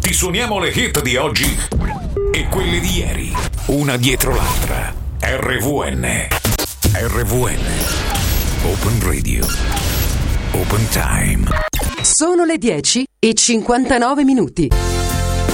Ti suoniamo le hit di oggi e quelle di ieri, una dietro l'altra. RVN. Open Radio. Open Time. Sono le 10:59.